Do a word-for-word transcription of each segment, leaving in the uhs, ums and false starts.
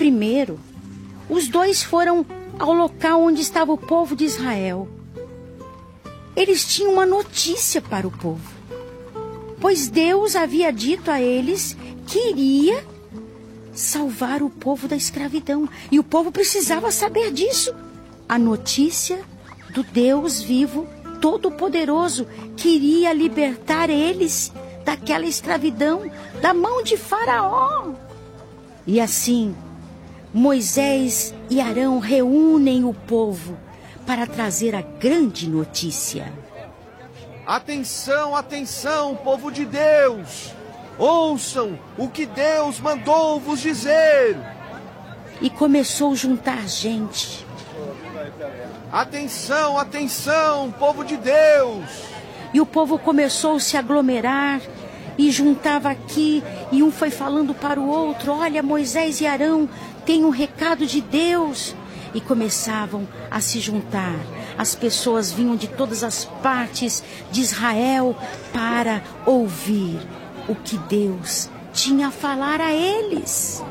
primeiro, os dois foram ao local onde estava o povo de Israel. Eles tinham uma notícia para o povo, pois Deus havia dito a eles que iria salvar o povo da escravidão. E o povo precisava saber disso. A notícia do Deus vivo, todo-poderoso, que iria libertar eles daquela escravidão, da mão de Faraó. E assim, Moisés e Arão reúnem o povo para trazer a grande notícia. Atenção, atenção, povo de Deus! Ouçam o que Deus mandou vos dizer! E começou a juntar gente. Atenção, atenção, povo de Deus! E o povo começou a se aglomerar e juntava aqui, e um foi falando para o outro: olha, Moisés e Arão têm um recado de Deus. E começavam a se juntar. As pessoas vinham de todas as partes de Israel para ouvir o que Deus tinha a falar a eles.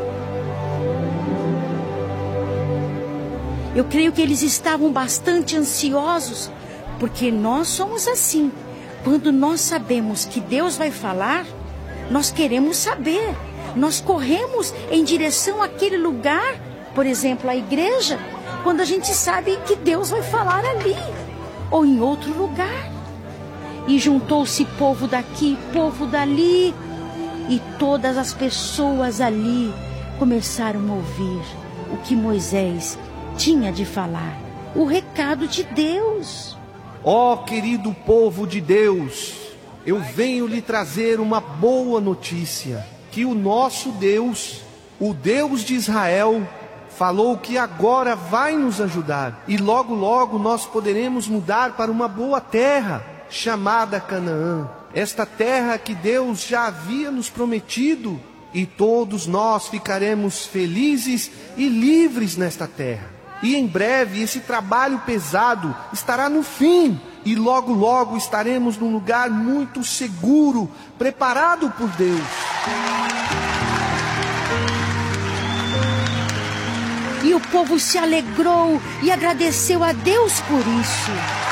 Eu creio que eles estavam bastante ansiosos, porque nós somos assim. Quando nós sabemos que Deus vai falar, nós queremos saber. Nós corremos em direção àquele lugar, por exemplo, a igreja, quando a gente sabe que Deus vai falar ali, ou em outro lugar. E juntou-se povo daqui, povo dali, e todas as pessoas ali começaram a ouvir o que Moisés tinha de falar, o recado de Deus. Ó, oh, querido povo de Deus, eu venho lhe trazer uma boa notícia, que o nosso Deus, o Deus de Israel, falou que agora vai nos ajudar, e logo logo nós poderemos mudar para uma boa terra, chamada Canaã, esta terra que Deus já havia nos prometido, e todos nós ficaremos felizes e livres nesta terra. E em breve esse trabalho pesado estará no fim, e logo logo estaremos num lugar muito seguro, preparado por Deus. E o povo se alegrou e agradeceu a Deus por isso.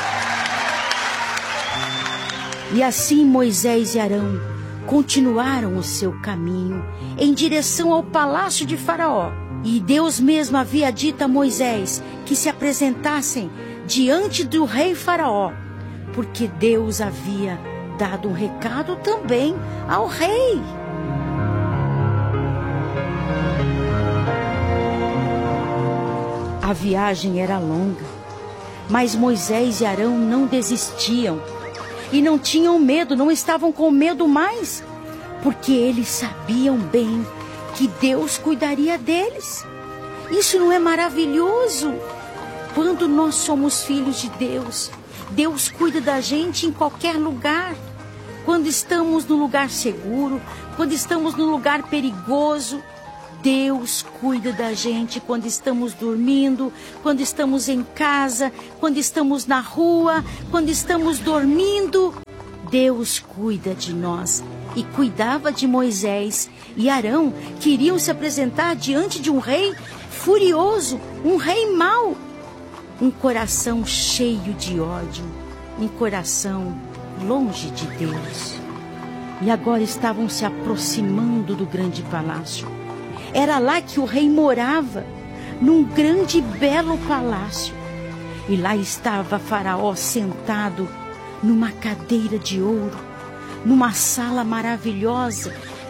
E assim Moisés e Arão continuaram o seu caminho em direção ao palácio de Faraó. E Deus mesmo havia dito a Moisés que se apresentassem diante do rei Faraó, porque Deus havia dado um recado também ao rei. A viagem era longa, mas Moisés e Arão não desistiam. E não tinham medo, não estavam com medo mais, porque eles sabiam bem que Deus cuidaria deles. Isso não é maravilhoso? Quando nós somos filhos de Deus, Deus cuida da gente em qualquer lugar. Quando estamos num lugar seguro, quando estamos num lugar perigoso, Deus cuida da gente quando estamos dormindo, quando estamos em casa, quando estamos na rua, quando estamos dormindo. Deus cuida de nós e cuidava de Moisés e Arão, que iriam se apresentar diante de um rei furioso, um rei mau, um coração cheio de ódio, um coração longe de Deus. E agora estavam se aproximando do grande palácio. Era lá que o rei morava, num grande e belo palácio. E lá estava Faraó sentado numa cadeira de ouro, numa sala maravilhosa.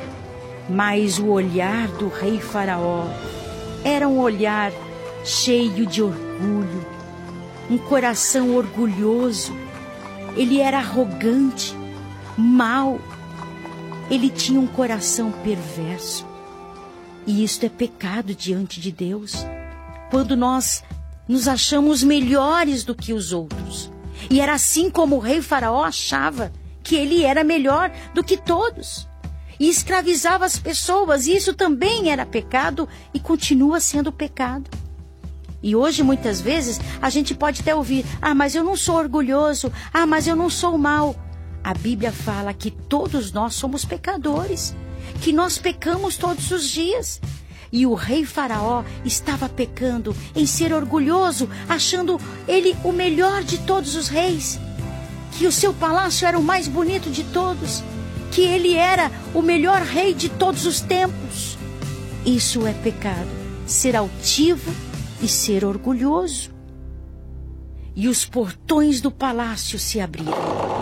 Mas o olhar do rei Faraó era um olhar cheio de orgulho, um coração orgulhoso. Ele era arrogante, mau. Ele tinha um coração perverso. E isto é pecado diante de Deus, quando nós nos achamos melhores do que os outros. E era assim como o rei Faraó achava que ele era melhor do que todos. E escravizava as pessoas, e isso também era pecado e continua sendo pecado. E hoje, muitas vezes, a gente pode até ouvir: ah, mas eu não sou orgulhoso, ah, mas eu não sou mau. A Bíblia fala que todos nós somos pecadores, que nós pecamos todos os dias. E o rei Faraó estava pecando em ser orgulhoso, achando ele o melhor de todos os reis, que o seu palácio era o mais bonito de todos, que ele era o melhor rei de todos os tempos. Isso é pecado, ser altivo e ser orgulhoso. E os portões do palácio se abriram.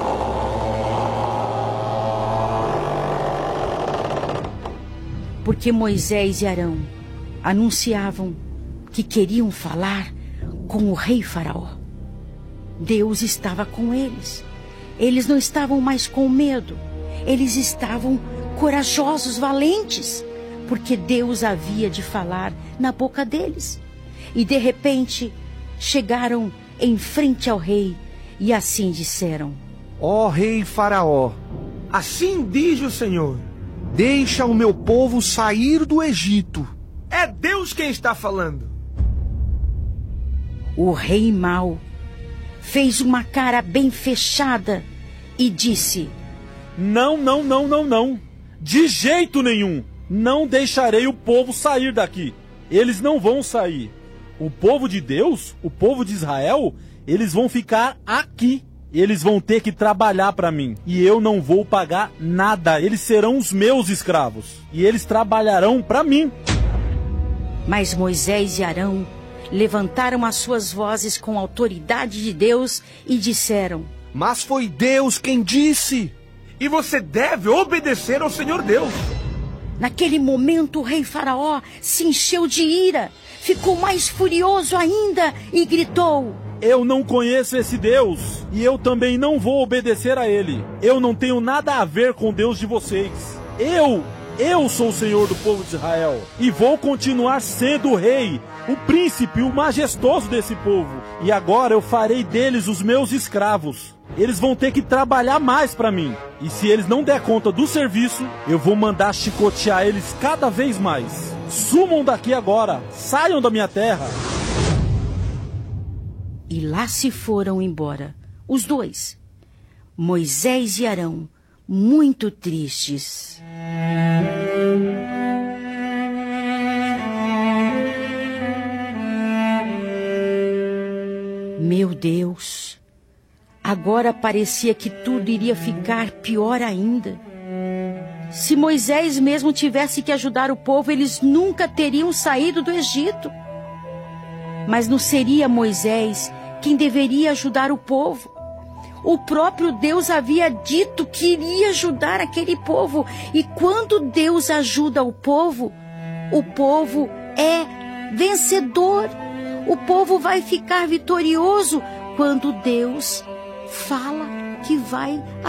Porque Moisés e Arão anunciavam que queriam falar com o rei Faraó. Deus estava com eles. Eles não estavam mais com medo. Eles estavam corajosos, valentes, porque Deus havia de falar na boca deles. E de repente chegaram em frente ao rei e assim disseram: Ó rei Faraó, assim diz o Senhor: deixa o meu povo sair do Egito. É Deus quem está falando. O rei mau fez uma cara bem fechada e disse: Não, não, não, não, não. De jeito nenhum. Não deixarei o povo sair daqui. Eles não vão sair. O povo de Deus, o povo de Israel, eles vão ficar aqui. Eles vão ter que trabalhar para mim. E eu não vou pagar nada. Eles serão os meus escravos. E eles trabalharão para mim. Mas Moisés e Arão levantaram as suas vozes com a autoridade de Deus e disseram: Mas foi Deus quem disse. E você deve obedecer ao Senhor Deus. Naquele momento o rei Faraó se encheu de ira, ficou mais furioso ainda e gritou: Eu não conheço esse Deus e eu também não vou obedecer a ele. Eu não tenho nada a ver com o Deus de vocês. Eu, eu sou o Senhor do povo de Israel e vou continuar sendo o rei, o príncipe, o majestoso desse povo. E agora eu farei deles os meus escravos. Eles vão ter que trabalhar mais para mim. E se eles não der conta do serviço, eu vou mandar chicotear eles cada vez mais. Sumam daqui agora, saiam da minha terra. E lá se foram embora, os dois, Moisés e Arão, muito tristes. Meu Deus, agora parecia que tudo iria ficar pior ainda. Se Moisés mesmo tivesse que ajudar o povo, eles nunca teriam saído do Egito. Mas não seria Moisés quem deveria ajudar o povo. O próprio Deus havia dito que iria ajudar aquele povo. E quando Deus ajuda o povo, o povo é vencedor. O povo vai ficar vitorioso quando Deus fala que vai